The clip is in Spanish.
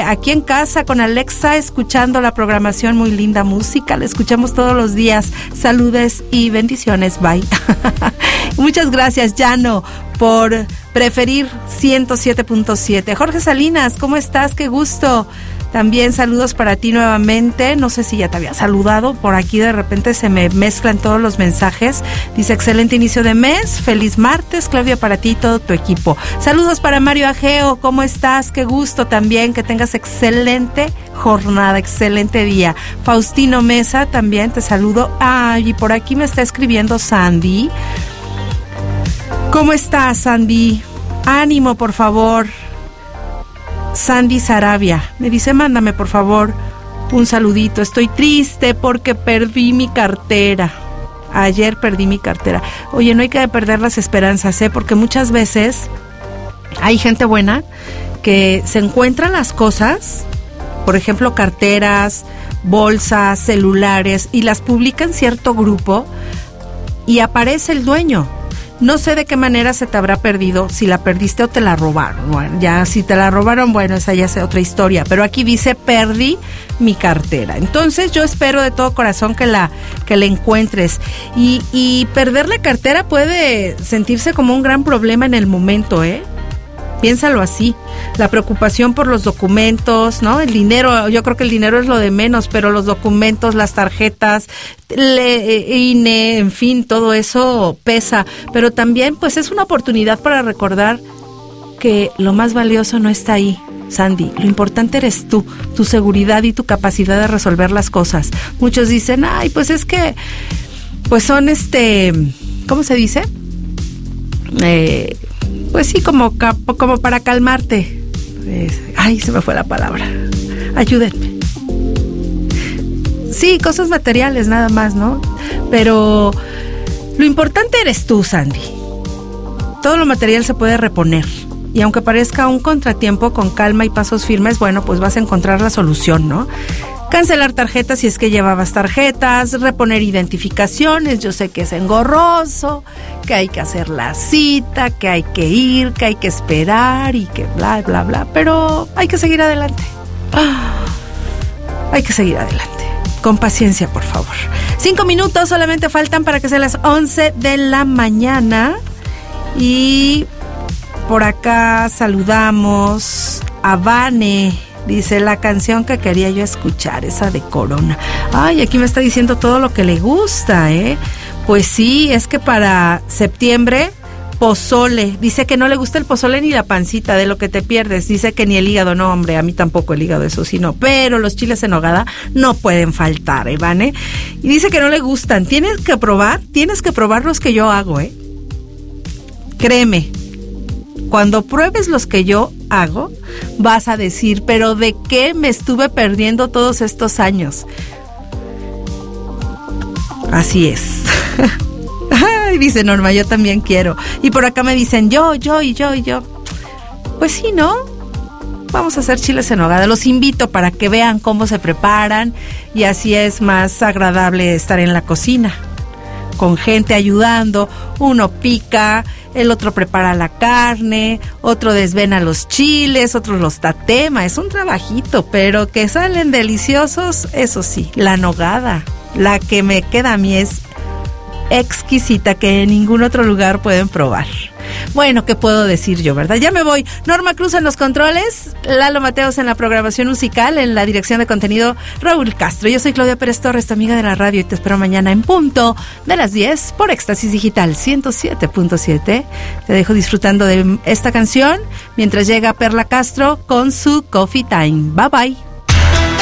aquí en casa con Alexa, escuchando la programación, muy linda música, la escuchamos todos los días. Saludes y bendiciones, bye. Muchas gracias, Llano, por preferir 107.7. Jorge Salinas, ¿cómo estás? Qué gusto. También saludos para ti nuevamente. No sé si ya te había saludado. Por aquí de repente se me mezclan todos los mensajes. Dice, excelente inicio de mes. Feliz martes, Claudia, para ti y todo tu equipo. Saludos para Mario Ageo. ¿Cómo estás? Qué gusto también. Que tengas excelente jornada, excelente día. Faustino Mesa, también te saludo. Y por aquí me está escribiendo Sandy. ¿Cómo estás, Sandy? Ánimo, por favor. Sandy Sarabia me dice, mándame por favor un saludito, estoy triste porque perdí mi cartera, ayer perdí mi cartera. Oye, no hay que perder las esperanzas, porque muchas veces hay gente buena que se encuentra las cosas, por ejemplo carteras, bolsas, celulares, y las publica en cierto grupo y aparece el dueño. No sé de qué manera se te habrá perdido, si la perdiste o te la robaron. Bueno, ya si te la robaron, bueno, esa ya es otra historia. Pero aquí dice, perdí mi cartera. Entonces yo espero de todo corazón que la encuentres. Y perder la cartera puede sentirse como un gran problema en el momento, Piénsalo así, la preocupación por los documentos, ¿no? El dinero, yo creo que el dinero es lo de menos, pero los documentos, las tarjetas, INE, en fin, todo eso pesa. Pero también, pues, es una oportunidad para recordar que lo más valioso no está ahí, Sandy. Lo importante eres tú, tu seguridad y tu capacidad de resolver las cosas. Muchos dicen, ay, pues es que, pues son ¿cómo se dice? Pues sí, como para calmarte. Ay, se me fue la palabra. Ayúdenme. Sí, cosas materiales nada más, ¿no? Pero lo importante eres tú, Sandy. Todo lo material se puede reponer. Y aunque parezca un contratiempo, con calma y pasos firmes, bueno, pues vas a encontrar la solución, ¿no? Cancelar tarjetas si es que llevabas tarjetas, reponer identificaciones, yo sé que es engorroso, que hay que hacer la cita, que hay que ir, que hay que esperar y que bla, bla, bla, pero hay que seguir adelante. Hay que seguir adelante. Con paciencia, por favor. 5 minutos solamente faltan para que sean las 11 de la mañana. Y por acá saludamos a Vane. Dice, la canción que quería yo escuchar, esa de Corona. Ay, aquí me está diciendo todo lo que le gusta, Pues sí, es que para septiembre, pozole. Dice que no le gusta el pozole ni la pancita, de lo que te pierdes. Dice que ni el hígado, no, hombre, a mí tampoco el hígado, eso sí, no. Pero los chiles en nogada no pueden faltar, Vane. Y dice que no le gustan. Tienes que probar los que yo hago, Créeme. Cuando pruebes los que yo hago, vas a decir, pero ¿de qué me estuve perdiendo todos estos años? Así es. Ay, dice Norma, yo también quiero. Y por acá me dicen, yo. Pues sí, ¿no? Vamos a hacer chiles en nogada. Los invito para que vean cómo se preparan y así es más agradable estar en la cocina. Con gente ayudando, uno pica, el otro prepara la carne, otro desvena los chiles, otro los tatema, es un trabajito, pero que salen deliciosos, eso sí. La nogada, la que me queda a mí es exquisita, que en ningún otro lugar pueden probar. Bueno, ¿qué puedo decir yo, verdad? Ya me voy. Norma Cruz en los controles, Lalo Mateos en la programación musical, en la dirección de contenido, Raúl Castro. Yo soy Claudia Pérez Torres, tu amiga de la radio, y te espero mañana en punto de las 10 por Éxtasis Digital 107.7. Te dejo disfrutando de esta canción mientras llega Perla Castro con su Coffee Time. Bye bye.